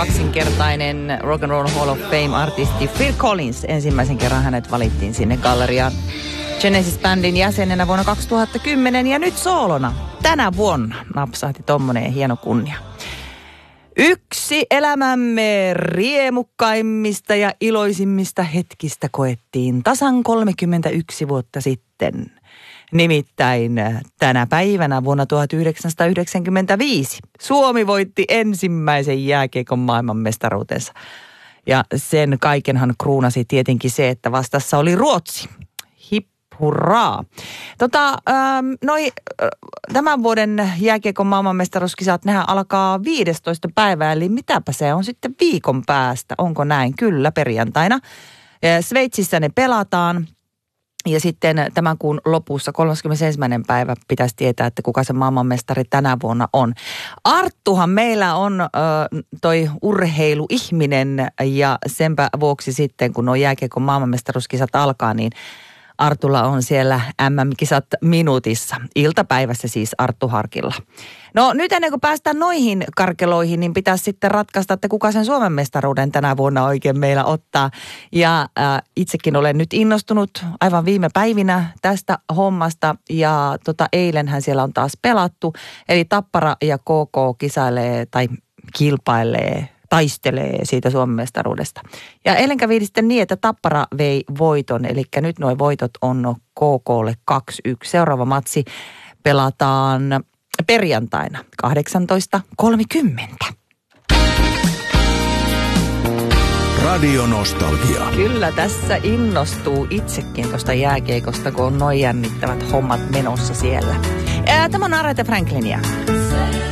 kaksinkertainen Rock and Roll Hall of Fame-artisti Phil Collins. Ensimmäisen kerran hänet valittiin sinne galleriaan Genesis-bändin jäsenenä vuonna 2010 ja nyt soolona tänä vuonna napsahti tommonen hieno kunnia. Yksi elämämme riemukkaimmista ja iloisimmista hetkistä koettiin tasan 31 vuotta sitten. Nimittäin tänä päivänä vuonna 1995 Suomi voitti ensimmäisen jääkiekon maailmanmestaruutensa. Ja sen kaikenhan kruunasi tietenkin se, että vastassa oli Ruotsi. Hip hurraa. Tämän vuoden jääkiekon maailmanmestaruuskisat, nehän alkaa 15. päivää, eli mitäpä se on sitten viikon päästä. Onko näin? Kyllä, perjantaina. Sveitsissä ne pelataan. Ja sitten tämän kuun lopussa 31. päivä pitäisi tietää, että kuka se maailmanmestari tänä vuonna on. Arttuhan meillä on toi urheiluihminen ja senpä vuoksi sitten, kun nuo jääkiekon maailmanmestaruuskisat alkaa, niin Artulla on siellä MM-kisat minuutissa. Iltapäivässä siis Arttu Harkilla. No nyt ennen kuin päästään noihin karkeloihin, niin pitäisi sitten ratkaista, että kuka sen Suomen mestaruuden tänä vuonna oikein meillä ottaa. Ja itsekin olen nyt innostunut aivan viime päivinä tästä hommasta. Ja eilenhän siellä on taas pelattu. Eli Tappara ja KK kisailee tai kilpailee, taistelee siitä Suomen mestaruudesta. Ja eilen kävi sitten niin, että Tappara vei voiton, eli nyt nuo voitot on KK:lle 2-1. Seuraava matsi pelataan perjantaina 18.30. Radio Nostalgia. Kyllä tässä innostuu itsekin tuosta jääkiekosta, kun on noin jännittävät hommat menossa siellä. Tämä on Aretha Franklinia.